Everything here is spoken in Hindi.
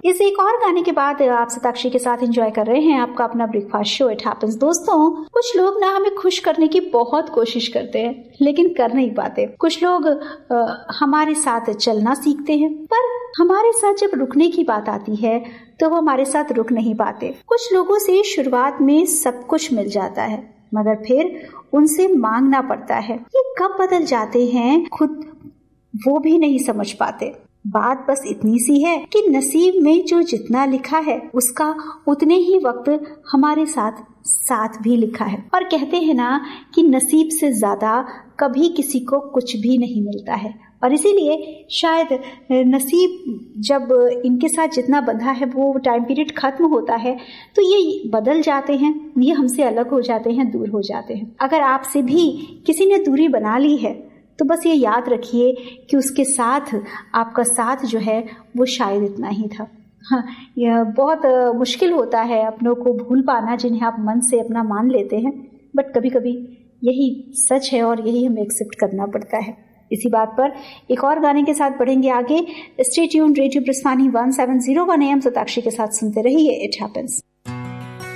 इस एक और गाने के बाद आप सताक्षी के साथ एंजॉय कर रहे हैं आपका अपना ब्रेकफास्ट शो इट हैपेंस। दोस्तों, कुछ लोग ना हमें खुश करने की बहुत कोशिश करते हैं लेकिन कर नहीं पाते। कुछ लोग हमारे साथ चलना सीखते हैं पर हमारे साथ जब रुकने की बात आती है तो वो हमारे साथ रुक नहीं पाते। कुछ लोगों से शुरुआत में सब कुछ मिल जाता है मगर फिर उनसे मांगना पड़ता है। ये कब बदल जाते हैं खुद वो भी नहीं समझ पाते। बात बस इतनी सी है कि नसीब में जो जितना लिखा है उसका उतने ही वक्त हमारे साथ भी लिखा है। और कहते हैं ना कि नसीब से ज्यादा कभी किसी को कुछ भी नहीं मिलता है और इसीलिए शायद नसीब जब इनके साथ जितना बंधा है वो टाइम पीरियड खत्म होता है तो ये बदल जाते हैं, ये हमसे अलग हो जाते हैं, दूर हो जाते हैं। अगर आपसे भी किसी ने दूरी बना ली है तो बस ये याद रखिए कि उसके साथ आपका साथ जो है वो शायद इतना ही था। हाँ, यह बहुत मुश्किल होता है अपनों को भूल पाना जिन्हें आप मन से अपना मान लेते हैं, बट कभी कभी यही सच है और यही हमें एक्सेप्ट करना पड़ता है। इसी बात पर एक और गाने के साथ बढ़ेंगे आगे। Stay tuned, radio ब्रिस्वानी 1701 AM Satakshi के साथ सुनते रहिए इट हैपेंस।